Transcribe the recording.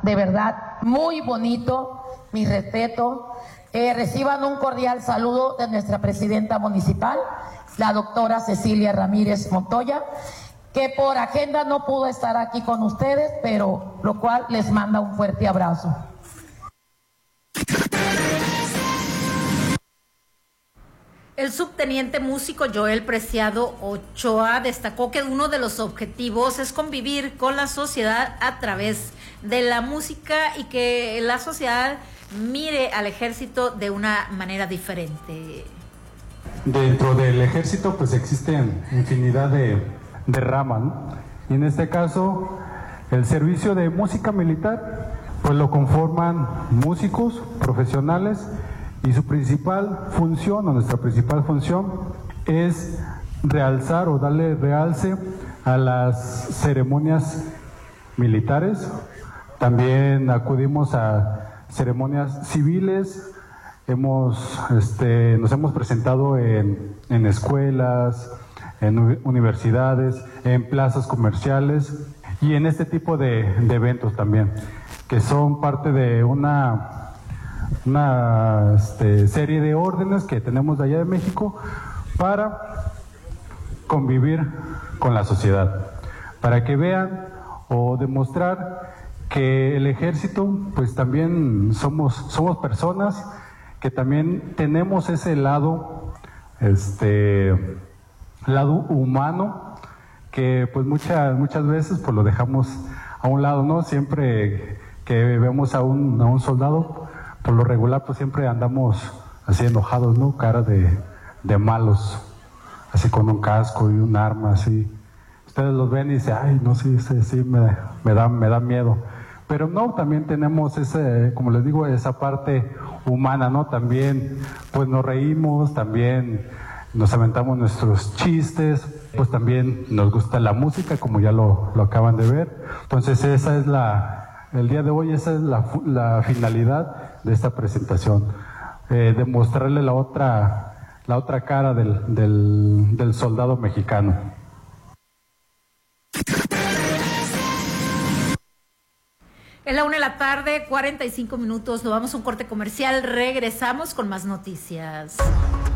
de verdad muy bonito, mi respeto. Reciban un cordial saludo de nuestra presidenta municipal, la doctora Cecilia Ramírez Montoya, que por agenda no pudo estar aquí con ustedes, pero lo cual les manda un fuerte abrazo. El subteniente músico Joel Preciado Ochoa destacó que uno de los objetivos es convivir con la sociedad a través de la música y que la sociedad mire al ejército de una manera diferente. Dentro del ejército pues existen infinidad de ramas, ¿no? Y en este caso el servicio de música militar pues lo conforman músicos profesionales y su principal función o nuestra principal función es realzar o darle realce a las ceremonias militares. También acudimos a ceremonias civiles. Nos hemos presentado en escuelas, en universidades, en plazas comerciales y en este tipo de eventos también, que son parte de una serie de órdenes que tenemos de allá de México para convivir con la sociedad, para que vean o demostrar que el ejército pues también somos personas que también tenemos ese lado humano que pues muchas veces pues lo dejamos a un lado, ¿no? Siempre que vemos a un soldado, por lo regular pues siempre andamos así enojados, ¿no? Cara de malos, así con un casco y un arma, así. Ustedes los ven y dicen, ay, no, sí, me da miedo. Pero no, también tenemos como les digo, esa parte humana, ¿no? También pues nos reímos, también nos aventamos nuestros chistes, pues también nos gusta la música, como ya lo acaban de ver. Entonces esa es el día de hoy, esa es la finalidad de esta presentación, demostrarle la otra cara del soldado mexicano. Es la 1:45 p.m, nos vamos a un corte comercial, regresamos con más noticias.